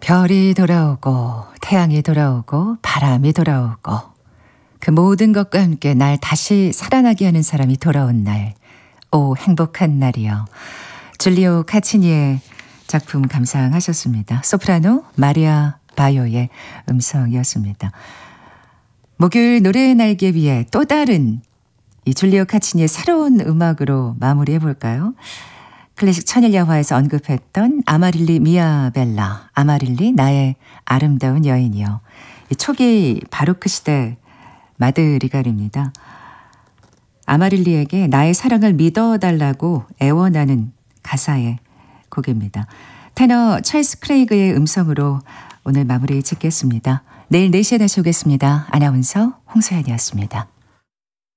별이 돌아오고 태양이 돌아오고 바람이 돌아오고 그 모든 것과 함께 날 다시 살아나게 하는 사람이 돌아온 날. 오, 행복한 날이요. 줄리오 카치니의 작품 감상하셨습니다. 소프라노 마리아 바요의 음성이었습니다. 목요일 노래의 날개 위에 또 다른 이 줄리오 카치니의 새로운 음악으로 마무리해볼까요? 클래식 천일야화에서 언급했던 아마릴리 미아벨라, 아마릴리 나의 아름다운 여인이요. 이 초기 바로크 시대 마드리갈입니다. 아마릴리에게 나의 사랑을 믿어달라고 애원하는 가사의 곡입니다. 테너 찰스 크레이그의 음성으로 오늘 마무리 짓겠습니다. 내일 4시에 다시 오겠습니다. 아나운서 홍소연이었습니다.